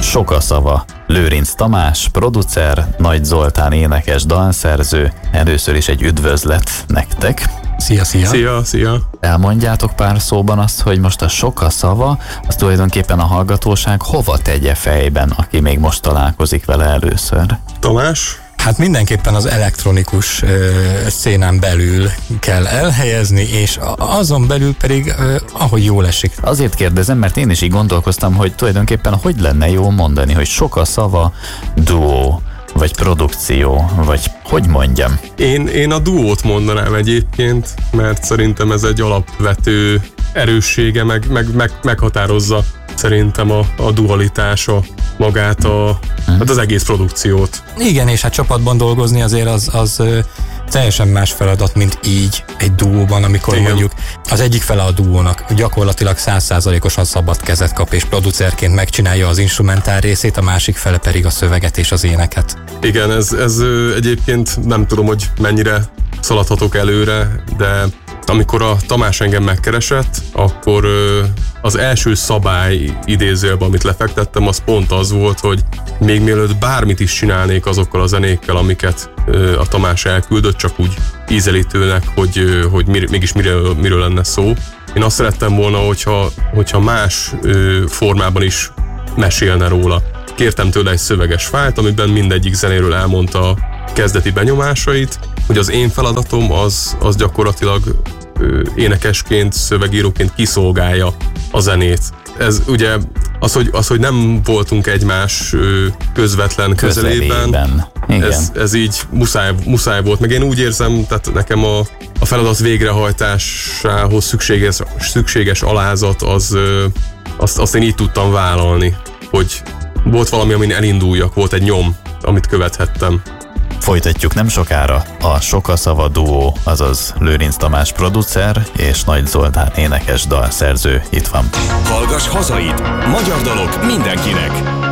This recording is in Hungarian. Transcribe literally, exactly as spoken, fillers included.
Sok a szava. Lőrinc Tamás, producer, Nagy Zoltán énekes, dalszerző. Először is egy üdvözlet nektek. Szia, szia! Szia, szia! Elmondjátok pár szóban azt, hogy most a sok a szava, az tulajdonképpen a hallgatóság hova tegye fejben, aki még most találkozik vele először? Tamás? Hát mindenképpen az elektronikus ö, szénán belül kell elhelyezni, és azon belül pedig ö, ahogy jól esik. Azért kérdezem, mert én is így gondolkoztam, hogy tulajdonképpen hogy lenne jó mondani, hogy sok a szava, duó, vagy produkció, vagy hogy mondjam? Én, én a duót mondanám egyébként, mert szerintem ez egy alapvető erőssége, meg, meg, meg meghatározza szerintem a, a dualitása magát, a, hmm. hát az egész produkciót. Igen, és hát csapatban dolgozni azért az, az ö, teljesen más feladat, mint így egy duóban, amikor Igen. mondjuk az egyik fele a duónak gyakorlatilag száz százalékosan szabad kezet kap, és producerként megcsinálja az instrumentál részét, a másik fele pedig a szöveget és az éneket. Igen, ez, ez ö, egyébként nem tudom, hogy mennyire szaladhatok előre, de amikor a Tamás engem megkeresett, akkor ö, az első szabály idézőjelben, amit lefektettem, az pont az volt, hogy még mielőtt bármit is csinálnék azokkal a zenékkel, amiket ö, a Tamás elküldött, csak úgy ízelítőnek, hogy, ö, hogy mir, mégis miről, miről lenne szó. Én azt szerettem volna, hogyha, hogyha más ö, formában is mesélne róla. Kértem tőle egy szöveges fájlt, amiben mindegyik zenéről elmondta a kezdeti benyomásait, hogy az én feladatom az, az gyakorlatilag ö, énekesként, szövegíróként kiszolgálja a zenét. Ez ugye az, hogy, az, hogy nem voltunk egymás ö, közvetlen közelében, ez, ez így muszáj, muszáj volt. Meg én úgy érzem, tehát nekem a, a feladat végrehajtásához szükséges, szükséges alázat, az, ö, azt, azt én így tudtam vállalni, hogy volt valami, amin elinduljak, volt egy nyom, amit követhettem. Folytatjuk nem sokára. A Sok a szava duó, azaz Lőrinc Tamás producer és Nagy Zoltán énekes, dalszerző itt van. Hallgass hazait! Magyar dalok mindenkinek!